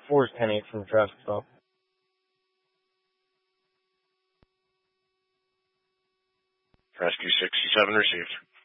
4 is 10-8 from traffic stop. Rescue 67 received.